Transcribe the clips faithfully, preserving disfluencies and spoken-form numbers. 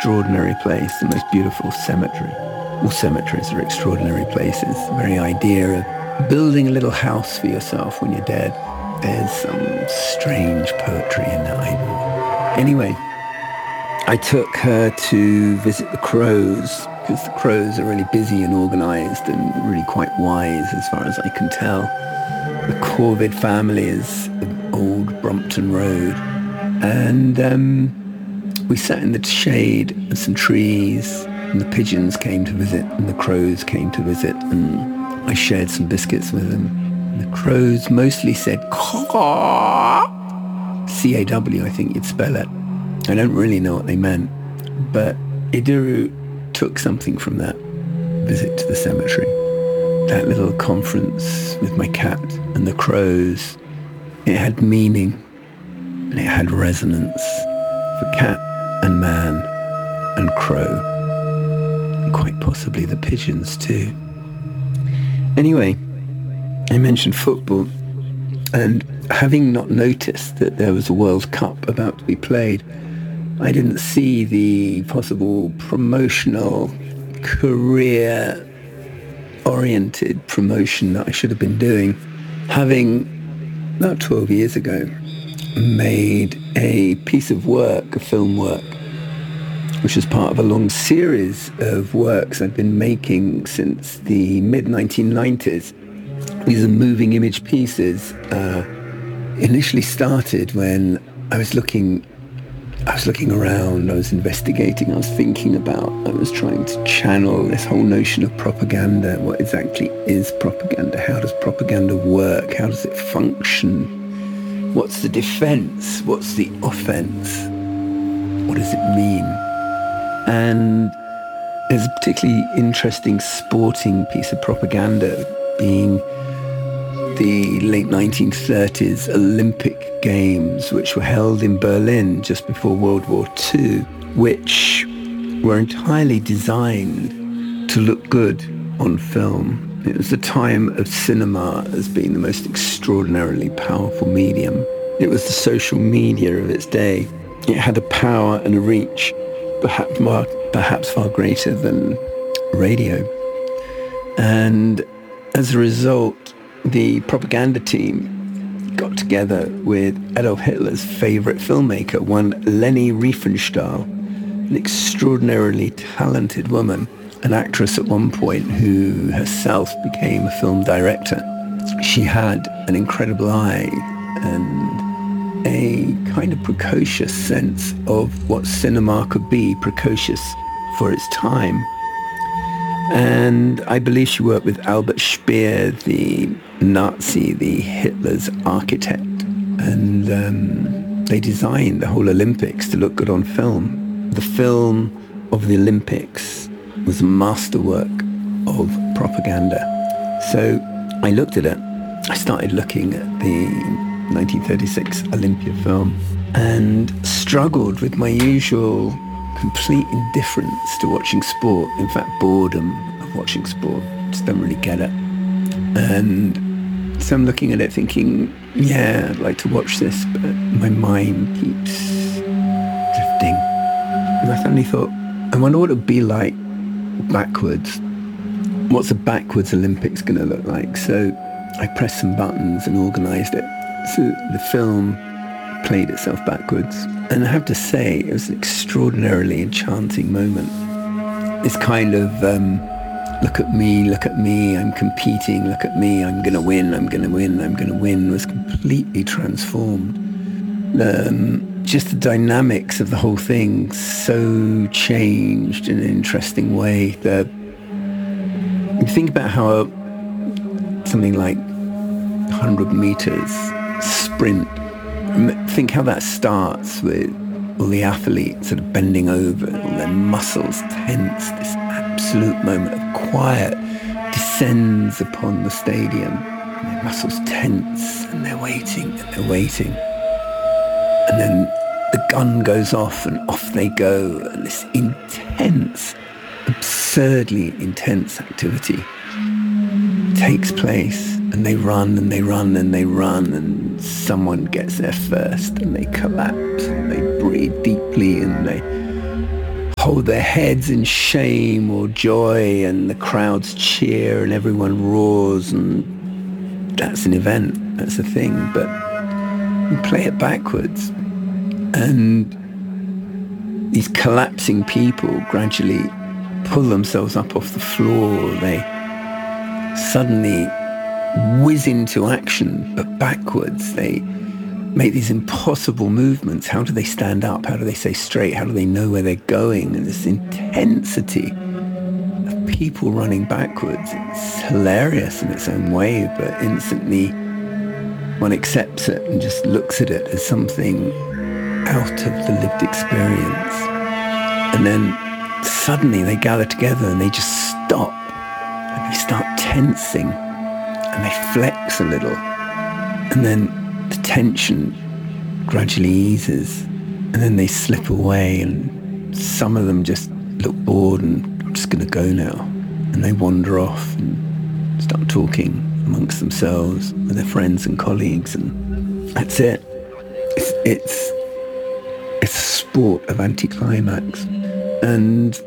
extraordinary place, the most beautiful cemetery. All cemeteries are extraordinary places. The very idea of building a little house for yourself when you're dead. There's some strange poetry in that idea. Anyway, I took her to visit the Crows, because the Crows are really busy and organised and really quite wise as far as I can tell. The Corvid family is of old Brompton Road. And um, we sat in the shade of some trees, and the pigeons came to visit, and the crows came to visit, and I shared some biscuits with them. And the crows mostly said caw, C A W, I think you'd spell it. I don't really know what they meant, but Iduru took something from that visit to the cemetery. That little conference with my cat and the crows, it had meaning and it had resonance for cat and man and crow, and quite possibly the pigeons too. Anyway, I mentioned football, and having not noticed that there was a World Cup about to be played, I didn't see the possible promotional, career-oriented promotion that I should have been doing, having, about twelve years ago, made a piece of work, a film work, which was part of a long series of works I'd been making since the mid nineteen nineties. These are moving image pieces. Uh, initially started when I was looking I was looking around, I was investigating, I was thinking about, I was trying to channel this whole notion of propaganda. What exactly is propaganda? How does propaganda work? How does it function? What's the defense? What's the offense? What does it mean? And there's a particularly interesting sporting piece of propaganda, being the late nineteen thirties Olympic Games, which were held in Berlin just before World War Two, which were entirely designed to look good on film. It was the time of cinema as being the most extraordinarily powerful medium. It was the social media of its day. It had a power and a reach perhaps, more, perhaps far greater than radio. And as a result, the propaganda team got together with Adolf Hitler's favorite filmmaker, one Leni Riefenstahl, an extraordinarily talented woman, an actress at one point who herself became a film director. She had an incredible eye and a kind of precocious sense of what cinema could be, precocious for its time. And I believe she worked with Albert Speer, the Nazi, the Hitler's architect. And um, they designed the whole Olympics to look good on film. The film of the Olympics was a masterwork of propaganda. So I looked at it. I started looking at the nineteen thirty-six Olympia film and struggled with my usual complete indifference to watching sport. In fact, boredom of watching sport. Just don't really get it. And so I'm looking at it thinking, yeah, I'd like to watch this, but my mind keeps drifting. And I suddenly thought, I wonder what it would be like backwards. What's a backwards Olympics going to look like? So I pressed some buttons and organised it. So the film played itself backwards. And I have to say, it was an extraordinarily enchanting moment. This kind of, um, look at me, look at me, I'm competing, look at me, I'm going to win, I'm going to win, I'm going to win, was completely transformed. Um, just the dynamics of the whole thing so changed in an interesting way. The, you think about how a, something like one hundred meters sprint, think how that starts with all the athletes sort of bending over, all their muscles tense, this absolute moment of quiet descends upon the stadium, and their muscles tense, and they're waiting, and they're waiting. And then the gun goes off, and off they go, and this intense, absurdly intense activity takes place, and they run, and they run, and they run, and someone gets there first, and they collapse, and they breathe deeply, and they hold their heads in shame or joy, and the crowds cheer and everyone roars, and that's an event, that's a thing. But you play it backwards, and these collapsing people gradually pull themselves up off the floor. They suddenly whiz into action, but backwards. They make these impossible movements. How do they stand up? How do they stay straight? How do they know where they're going? And this intensity of people running backwards, it's hilarious in its own way, but instantly one accepts it and just looks at it as something out of the lived experience. And then suddenly they gather together and they just stop and they start tensing and they flex a little. And then the tension gradually eases, and then they slip away, and some of them just look bored and I'm just going to go now. And they wander off and start talking amongst themselves with their friends and colleagues, and that's it. It's, it's, it's a sport of anticlimax. And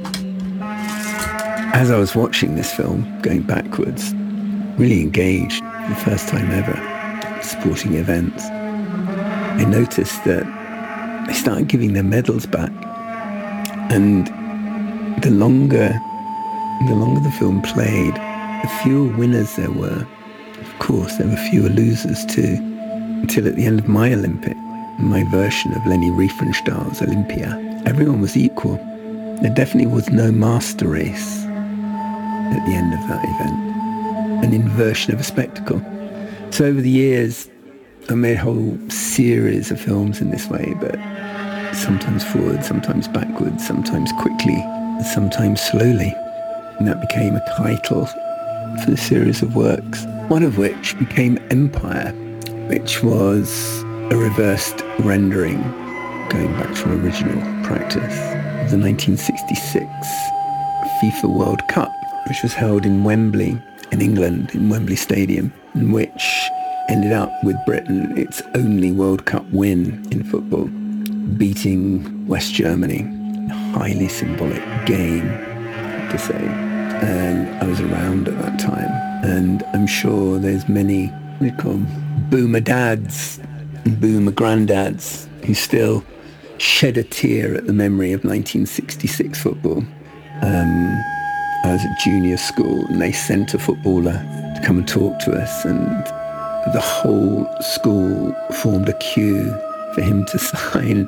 as I was watching this film, going backwards, really engaged for the first time ever, sporting events, I noticed that they started giving their medals back, and the longer the longer the film played, the fewer winners there were. Of course, there were fewer losers too, until at the end of my Olympic, my version of Leni Riefenstahl's Olympia, everyone was equal. There definitely was no master race at the end of that event, an inversion of a spectacle. So over the years, I made a whole series of films in this way, but sometimes forward, sometimes backwards, sometimes quickly, and sometimes slowly. And that became a title for the series of works, one of which became Empire, which was a reversed rendering, going back from original practice, of the nineteen sixty-six FIFA World Cup, which was held in Wembley, in England, in Wembley Stadium, and which ended up with Britain its only World Cup win in football, beating West Germany. A highly symbolic game, to say. And I was around at that time, and I'm sure there's many, what do you call them, boomer dads and boomer granddads who still shed a tear at the memory of nineteen sixty-six football. Um, I was at junior school, and they sent a footballer to come and talk to us, and the whole school formed a queue for him to sign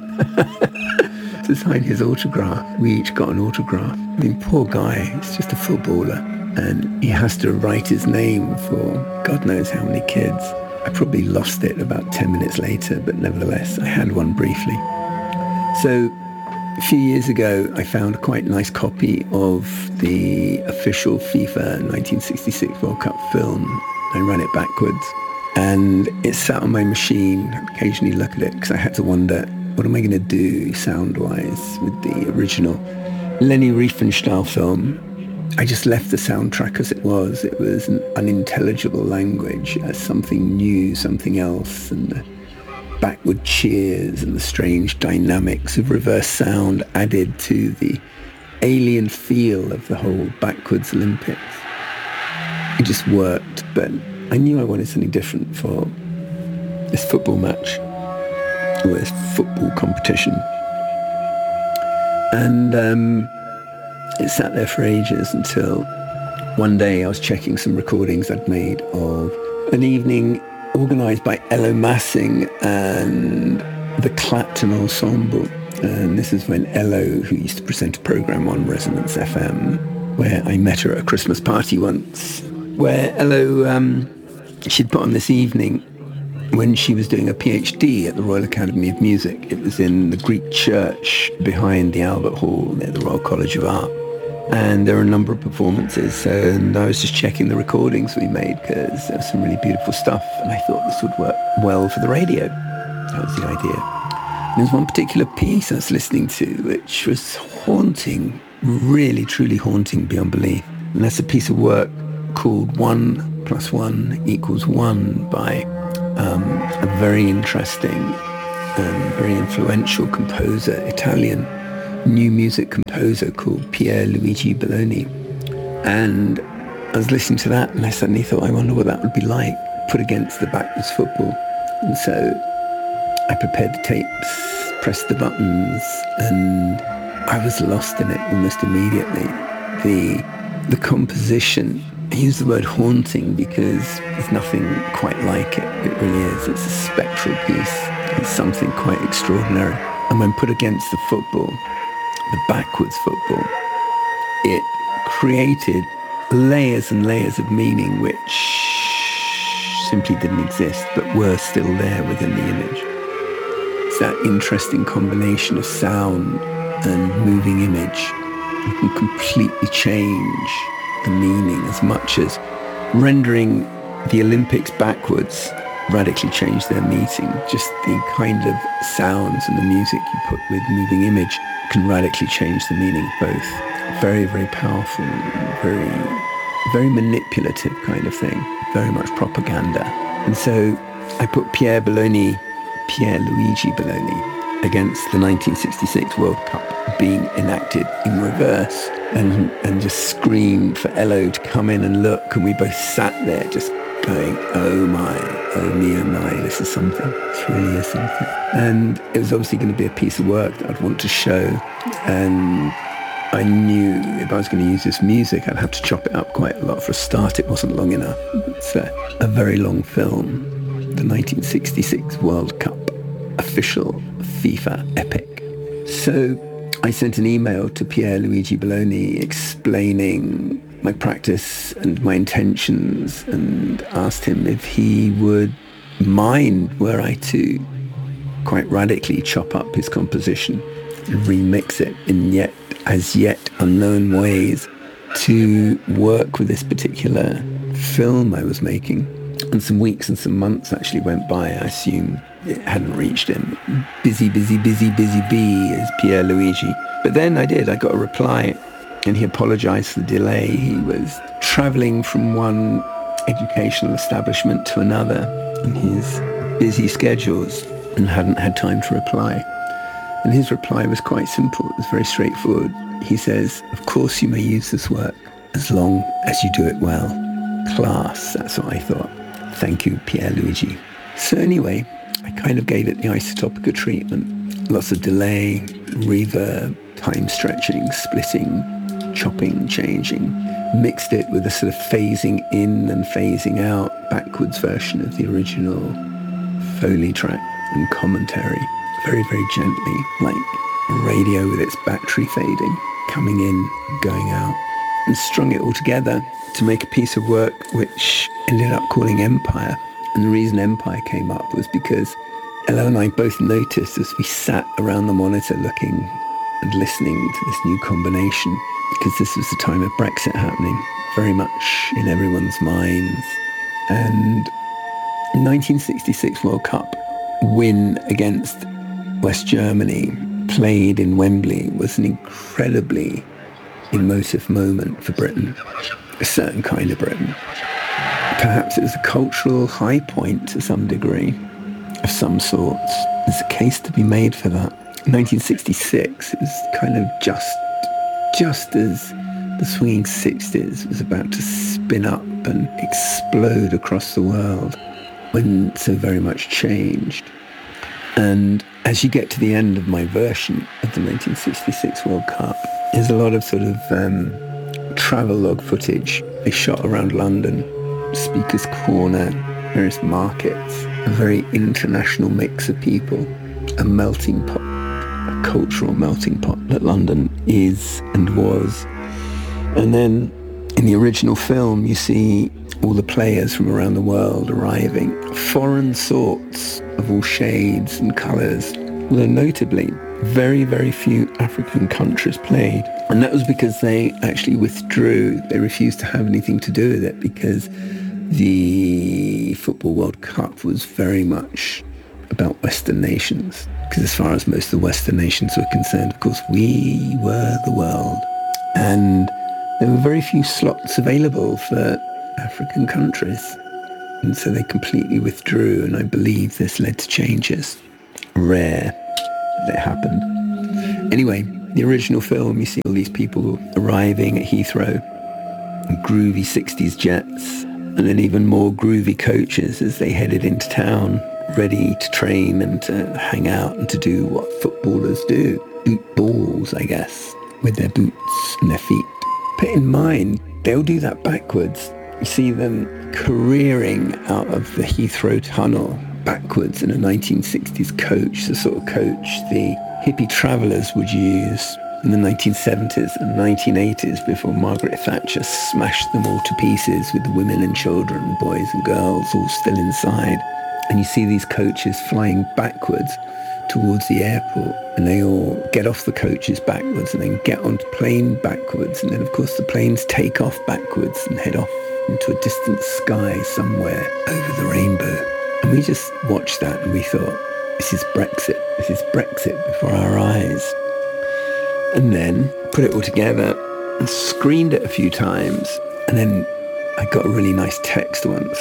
to sign his autograph. We each got an autograph. I mean, poor guy, he's just a footballer, and he has to write his name for God knows how many kids. I probably lost it about ten minutes later, but nevertheless, I had one briefly. So a few years ago, I found a quite nice copy of the official FIFA nineteen sixty-six World Cup film. I ran it backwards, and it sat on my machine. I occasionally look at it because I had to wonder, what am I going to do sound-wise with the original Leni Riefenstahl film? I just left the soundtrack as it was. It was an unintelligible language, as something new, something else, and the backward cheers and the strange dynamics of reverse sound added to the alien feel of the whole backwards Olympics. It just worked, but I knew I wanted something different for this football match, or this football competition. And um, it sat there for ages until one day I was checking some recordings I'd made of an evening organised by Ello Massing and the Clapton Ensemble. And this is when Ello, who used to present a programme on Resonance F M, where I met her at a Christmas party once, where Ello, um, she'd put on this evening when she was doing a PhD at the Royal Academy of Music. It was in the Greek church behind the Albert Hall near the Royal College of Art. And there were a number of performances, and I was just checking the recordings we made because there was some really beautiful stuff, and I thought this would work well for the radio. That was the idea. And there's one particular piece I was listening to which was haunting, really, truly haunting beyond belief. And that's a piece of work called One Plus One Equals One by um, a very interesting and very influential composer, Italian, new music composer called Pier Luigi Belloni. And I was listening to that and I suddenly thought, I wonder what that would be like put against the backwards football. And so I prepared the tapes, pressed the buttons, and I was lost in it almost immediately. The, the composition, I use the word haunting because there's nothing quite like it. It really is. It's a spectral piece. It's something quite extraordinary. And when put against the football, the backwards football, it created layers and layers of meaning which simply didn't exist, but were still there within the image. It's that interesting combination of sound and moving image. You can completely change the meaning as much as rendering the Olympics backwards radically changed their meaning. Just the kind of sounds and the music you put with moving image can radically change the meaning of both. Very, very powerful, very, very manipulative kind of thing, very much propaganda. And so I put Pier Belloni, Pier Luigi Belloni, against the nineteen sixty-six World Cup being enacted in reverse, and and just screamed for Ello to come in and look, and we both sat there just going, oh my, oh me, oh my, this is something. This really is something. And it was obviously going to be a piece of work that I'd want to show, and I knew if I was going to use this music, I'd have to chop it up quite a lot. For a start, it wasn't long enough. It's a, a very long film, the nineteen sixty-six World Cup official FIFA epic. So I sent an email to Pier Luigi Belloni explaining my practice and my intentions, and asked him if he would mind were I to quite radically chop up his composition and remix it in yet as yet unknown ways to work with this particular film I was making. And some weeks and some months actually went by. I assume it hadn't reached him. Busy, busy, busy, busy bee is Pier Luigi. But then I did. I got a reply, and he apologized for the delay. He was traveling from one educational establishment to another in his busy schedules and hadn't had time to reply. And his reply was quite simple. It was very straightforward. He says, of course you may use this work as long as you do it well. Class, that's what I thought. Thank you, Pier Luigi. So anyway, I kind of gave it the Isotopica treatment. Lots of delay, reverb, time stretching, splitting, chopping, changing. Mixed it with a sort of phasing in and phasing out backwards version of the original Foley track and commentary. Very, very gently, like a radio with its battery fading, coming in, going out, and strung it all together to make a piece of work which ended up calling Empire. And the reason Empire came up was because Ella and I both noticed as we sat around the monitor looking and listening to this new combination, because this was the time of Brexit happening, very much in everyone's minds. And nineteen sixty-six World Cup win against West Germany, played in Wembley, was an incredibly emotive moment for Britain, a certain kind of Britain. Perhaps it was a cultural high point to some degree, of some sorts. There's a case to be made for that. nineteen sixty-six, it was kind of just, just as the swinging sixties was about to spin up and explode across the world, when so very much changed. And as you get to the end of my version of the nineteen sixty-six World Cup, there's a lot of sort of um, travelogue footage they shot around London, Speaker's Corner, various markets, a very international mix of people, a melting pot, a cultural melting pot that London is and was. And then in the original film, you see all the players from around the world arriving, foreign sorts of all shades and colours, although notably very, very few African countries played. And that was because they actually withdrew. They refused to have anything to do with it, because the Football World Cup was very much about Western nations. Because as far as most of the Western nations were concerned, of course, we were the world. And there were very few slots available for African countries. And so they completely withdrew, and I believe this led to changes. Rare that it happened. Anyway, the original film, you see all these people arriving at Heathrow, groovy sixties jets, and then even more groovy coaches as they headed into town, ready to train and to hang out and to do what footballers do, boot balls, I guess, with their boots and their feet. But in mind, they'll do that backwards. You see them careering out of the Heathrow tunnel backwards in a nineteen sixties coach, the sort of coach the hippie travellers would use in the nineteen seventies and nineteen eighties before Margaret Thatcher smashed them all to pieces with the women and children, boys and girls all still inside. And you see these coaches flying backwards towards the airport, and they all get off the coaches backwards and then get onto plane backwards, and then of course the planes take off backwards and head off into a distant sky somewhere over the rainbow. And we just watched that and we thought, this is Brexit. This is Brexit before our eyes. And then put it all together and screened it a few times. And then I got a really nice text once.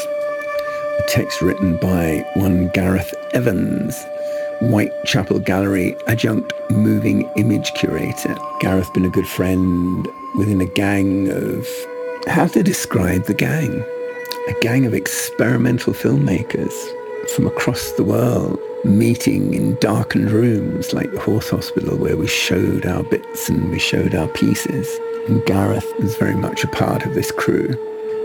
A text written by one Gareth Evans, Whitechapel Gallery adjunct moving image curator. Gareth been a good friend within a gang of, how to describe the gang? A gang of experimental filmmakers from across the world, meeting in darkened rooms like the Horse Hospital, where we showed our bits and we showed our pieces. And Gareth was very much a part of this crew.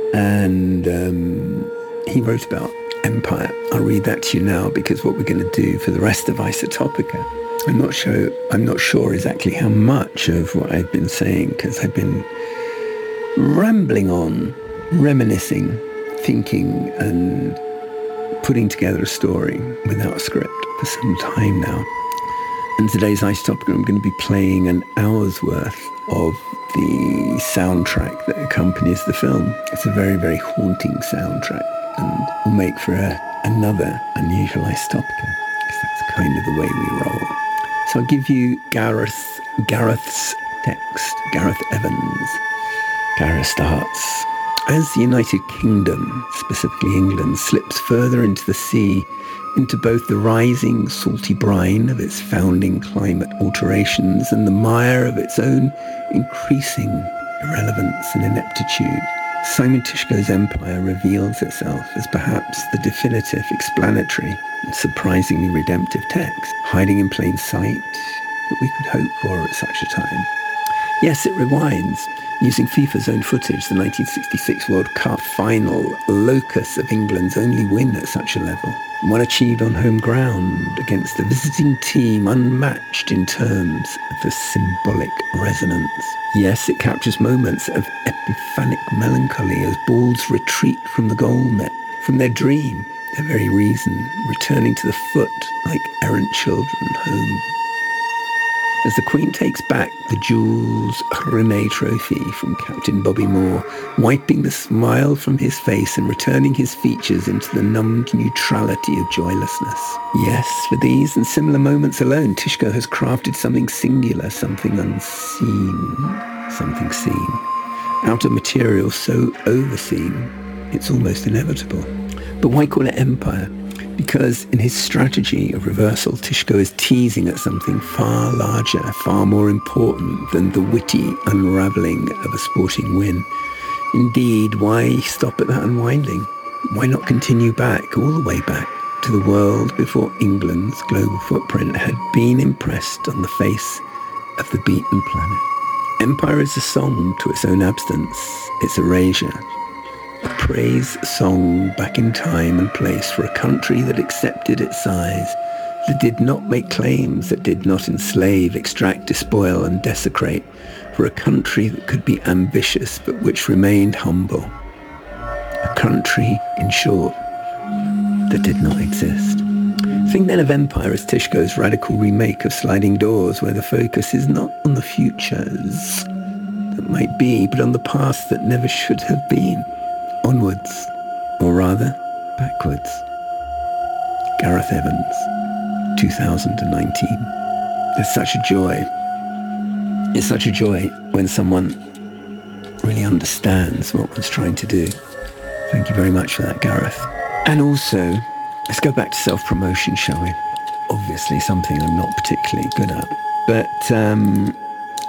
And um, he wrote about Empire. I'll read that to you now, because what we're going to do for the rest of Isotopica, I'm not sure, I'm not sure exactly how much of what I've been saying, because I've been rambling on, reminiscing, thinking and putting together a story without a script for some time now. In today's Isotopica, I'm going to be playing an hour's worth of the soundtrack that accompanies the film. It's a very, very haunting soundtrack, and will make for a, another unusual Isotopica, because that's kind of the way we roll. So I'll give you Gareth, Gareth's text, Gareth Evans. Gareth starts, as the United Kingdom, specifically England, slips further into the sea, into both the rising salty brine of its founding climate alterations and the mire of its own increasing irrelevance and ineptitude, Simon Tyszko's Empire reveals itself as perhaps the definitive, explanatory and surprisingly redemptive text, hiding in plain sight that we could hope for at such a time. Yes, it rewinds, using FIFA's own footage, the nineteen sixty-six World Cup final, locus of England's only win at such a level, one achieved on home ground against a visiting team unmatched in terms of the symbolic resonance. Yes, it captures moments of epiphanic melancholy as balls retreat from the goal net, from their dream, their very reason, returning to the foot like errant children home. As the Queen takes back the Jules Rimet trophy from Captain Bobby Moore, wiping the smile from his face and returning his features into the numbed neutrality of joylessness. Yes, for these and similar moments alone, Tyszko has crafted something singular, something unseen, something seen. Out of material so overseen, it's almost inevitable. But why call it Empire? Because in his strategy of reversal, Tyszko is teasing at something far larger, far more important than the witty unravelling of a sporting win. Indeed, why stop at that unwinding? Why not continue back, all the way back, to the world before England's global footprint had been impressed on the face of the beaten planet? Empire is a song to its own absence, its erasure. A praise song back in time and place for a country that accepted its size, that did not make claims, that did not enslave, extract, despoil and desecrate, for a country that could be ambitious but which remained humble. A country, in short, that did not exist. Think then of Empire as Tyszko's radical remake of Sliding Doors, where the focus is not on the futures that might be, but on the past that never should have been. Onwards, or rather, backwards. Gareth Evans, two thousand nineteen. There's such a joy. It's such a joy when someone really understands what one's trying to do. Thank you very much for that, Gareth. And also, let's go back to self-promotion, shall we? Obviously something I'm not particularly good at. But um,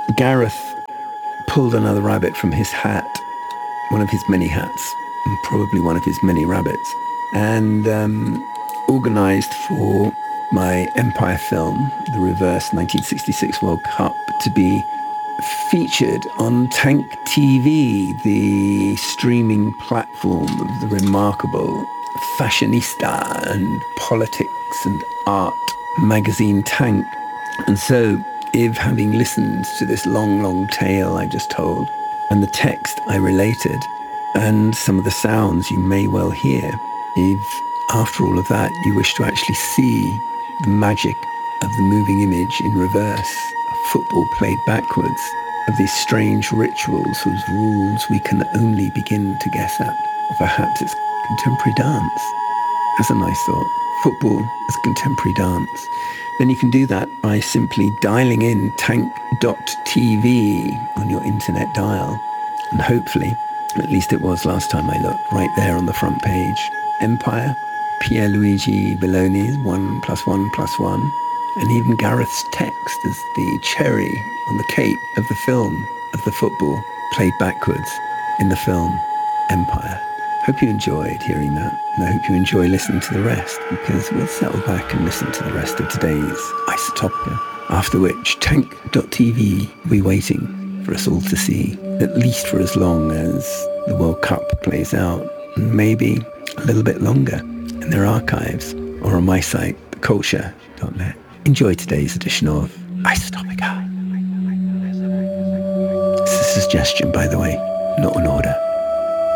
Gareth pulled another rabbit from his hat, one of his many hats, and probably one of his many rabbits, and um, organised for my Empire film, the reverse nineteen sixty-six World Cup, to be featured on Tank T V, the streaming platform of the remarkable fashionista and politics and art magazine Tank. And so, if having listened to this long, long tale I just told, and the text I related, and some of the sounds you may well hear, if after all of that you wish to actually see the magic of the moving image in reverse, football played backwards, of these strange rituals whose rules we can only begin to guess at. Or perhaps it's contemporary dance. That's a nice thought. Football as contemporary dance. Then you can do that by simply dialing in tank dot t v on your internet dial. And hopefully, at least it was last time I looked, right there on the front page, Empire, Pierluigi Belloni's one plus one plus one, and even Gareth's text as the cherry on the cake of the film of the football played backwards in the film Empire. Hope you enjoyed hearing that, and I hope you enjoy listening to the rest, because we'll settle back and listen to the rest of today's Isotopica, after which tank dot t v will be waiting for us all to see, at least for as long as the World Cup plays out, and maybe a little bit longer in their archives, or on my site, the culture dot net. Enjoy today's edition of Isotopica. It's a suggestion, by the way, not an order.